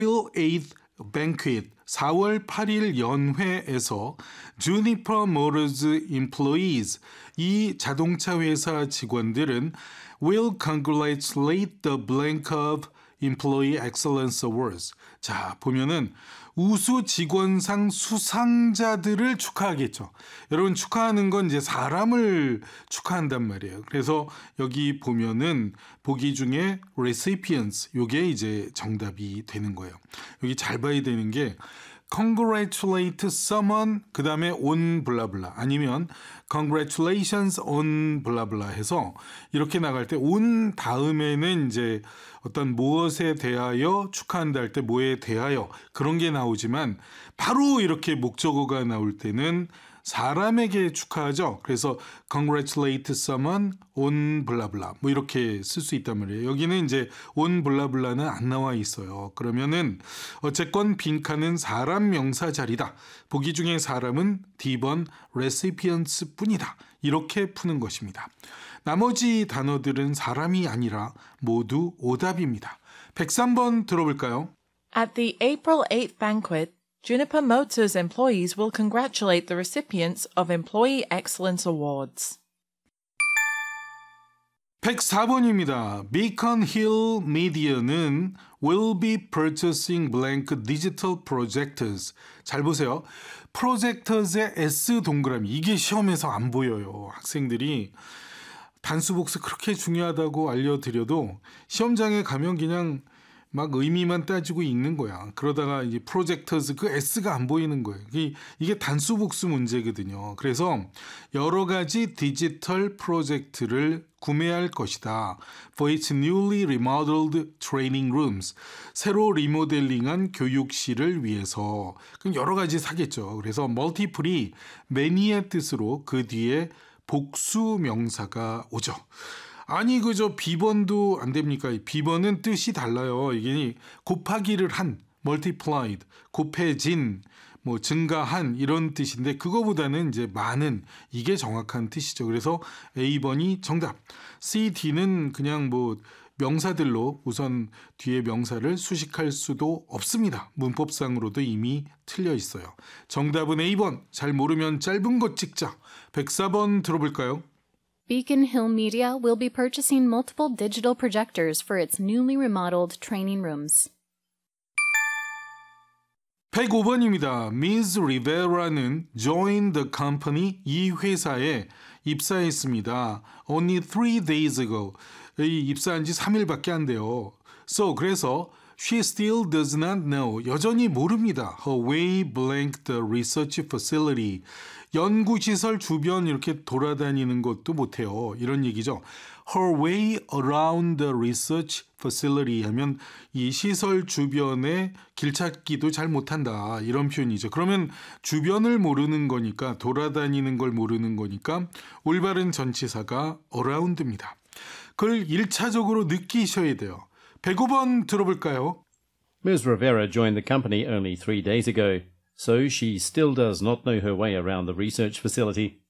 8th banquet 4월 8일 연회에서 Juniper Motors employees 이 자동차 회사 직원들은 will congratulate the blank of Employee Excellence Awards. 자, 보면은 우수 직원상 수상자들을 축하하겠죠. 여러분 축하하는 건 이제 사람을 축하한단 말이에요. 그래서 여기 보면은 보기 중에 recipients 요게 이제 정답이 되는 거예요. 여기 잘 봐야 되는 게 congratulate someone 그 다음에 on 블라블라 아니면 congratulations on 블라블라 해서 이렇게 나갈 때 on 다음에는 이제 어떤 무엇에 대하여 축하한다 할 때 뭐에 대하여 그런 게 나오지만 바로 이렇게 목적어가 나올 때는 사람에게 축하하죠. 그래서 congratulate someone on 블라블라 뭐 이렇게 쓸 수 있단 말이에요. 여기는 이제 on 블라블라는 안 나와 있어요. 그러면은 어쨌건 빈칸은 사람 명사 자리다. 보기 중에 사람은 D번 recipients 뿐이다. 이렇게 푸는 것입니다. 나머지 단어들은 사람이 아니라 모두 오답입니다. 103번 들어볼까요? At the April 8th banquet, Juniper Motors employees will congratulate the recipients of Employee Excellence Awards. 104번입니다. Beacon Hill Media는 will be purchasing blank digital projectors. 잘 보세요. projectors의 S 동그라미. 이게 시험에서 안 보여요. 학생들이 단수 복수 그렇게 중요하다고 알려드려도 시험장에 가면 그냥 막 의미만 따지고 읽는 거야. 그러다가 이제 프로젝터스 그 S가 안 보이는 거예요. 이게 단수 복수 문제거든요. 그래서 여러 가지 디지털 프로젝트를 구매할 것이다. For its newly remodeled training rooms. 새로 리모델링한 교육실을 위해서. 그럼 여러 가지 사겠죠. 그래서 multiple이 many의 뜻으로 그 뒤에 복수 명사가 오죠. 아니 그저 비번도 안 됩니까? 비번은 뜻이 달라요. 이게 곱하기를 한, multiplied, 곱해진, 뭐 증가한 이런 뜻인데 그거보다는 이제 많은 이게 정확한 뜻이죠. 그래서 A번이 정답. C, D는 그냥 뭐 명사들로 우선 뒤에 명사를 수식할 수도 없습니다. 문법상으로도 이미 틀려 있어요. 정답은 A번. 잘 모르면 짧은 것 찍자. 104번 들어볼까요? Beacon Hill Media will be purchasing multiple digital projectors for its newly remodeled training rooms. 105번입니다. Ms. Rivera는 joined the company 이 회사에 입사했습니다. Only 3 days ago. 입사한 지 3일밖에 안 돼요. So 그래서 she still does not know. 여전히 모릅니다. Her way blank the research facility. 연구시설 주변 이렇게 돌아다니는 것도 못해요. 이런 얘기죠. Her way around the research facility 하면 이 시설 주변에 길 찾기도 잘 못한다. 이런 표현이죠. 그러면 주변을 모르는 거니까 돌아다니는 걸 모르는 거니까 올바른 전치사가 around입니다. 그걸 1차적으로 느끼셔야 돼요. 105번 들어볼까요? Ms. Rivera joined the company only 3 days ago, so she still does not know her way around the research facility.